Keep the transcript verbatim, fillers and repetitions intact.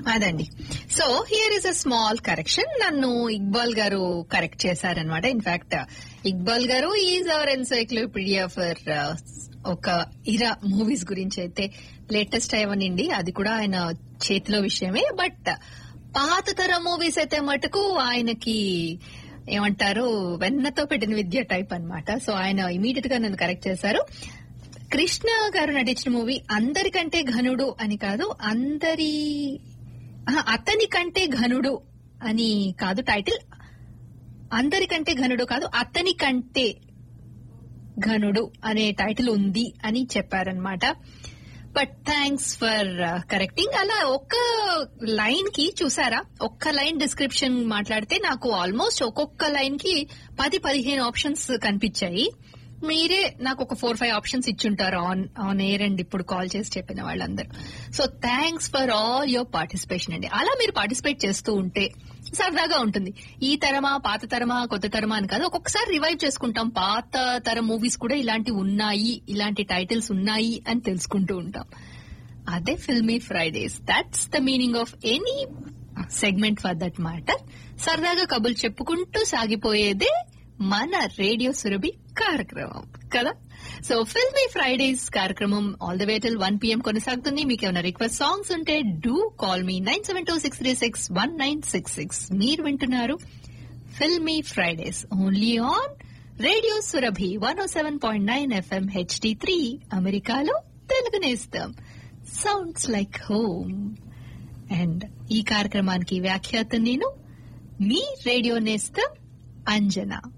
అదండి. So here is a small correction. నన్ను ఇక్బాల్ గారు కరెక్ట్ చేశారనమాట. ఇన్ఫాక్ట్ ఇక్బాల్ గారు ఈజ్ అవర్ ఎన్సైక్లోపీడియా ఫర్ ఒక ఇరా మూవీస్ గురించి అయితే లేటెస్ట్ అయ్యవనండి, అది కూడా ఆయన చేతిలో విషయమే. బట్ పాత తరం మూవీస్ అయితే మటుకు ఆయనకి ఏమంటారు వెన్నతో పెట్టిన విద్య టైప్ అన్నమాట. సో ఆయన ఇమీడియట్ గా నన్ను కరెక్ట్ చేశారు. కృష్ణ గారు నటించిన మూవీ అందరికంటే ఘనుడు అని కాదు, అందరి అతని కంటే ఘనుడు అని కాదు టైటిల్, అందరికంటే ఘనుడు కాదు అతని కంటే ఘనుడు అనే టైటిల్ ఉంది అని చెప్పారనమాట. But thanks for correcting. అలా ఒక్క లైన్ కి చూసారా, ఒక్క లైన్ డిస్క్రిప్షన్ మాట్లాడితే నాకు ఆల్మోస్ట్ ఒక్కొక్క లైన్ కి పది పదిహేను ఆప్షన్స్ కనిపించాయి. మీరే నాకు ఒక four five options ఇచ్చుంటారు on on air and ఇప్పుడు కాల్ చేసి చెప్పిన వాళ్ళందరూ. So thanks for all your participation అండి. అలా మీరు పార్టిసిపేట్ చేస్తూ ఉంటే సరదాగా ఉంటుంది. ఈ తరమా పాత తరమా కొత్త తరమా అని కాదు, ఒక్కొక్కసారి రివైవ్ చేసుకుంటాం. పాత తరం మూవీస్ కూడా ఇలాంటివి ఉన్నాయి, ఇలాంటి టైటిల్స్ ఉన్నాయి అని తెలుసుకుంటూ ఉంటాం. అదే filmy Fridays. That's the meaning of any segment for that matter. సరదాగా కబుర్లు చెప్పుకుంటూ సాగిపోయేదే మన రేడియో సురభి కార్యక్రమం కదా. సో ఫిల్మీ ఫ్రైడేస్ కార్యక్రమం all the way till one PM కొనసాగుతుంది. మీకు ఏమైనా రిక్వెస్ట్ సాంగ్స్ ఉంటే do call me nine seven two six three six one nine six six. మీరు వింటున్నారు filmy Fridays only on radio Surabhi one oh seven point nine FM HD three, అమెరికాలో తెలుగు నేస్తం. Sounds like home. And ఈ కార్యక్రమానికి వ్యాఖ్యాత నేను, మీ radio నేస్తం అంజనా.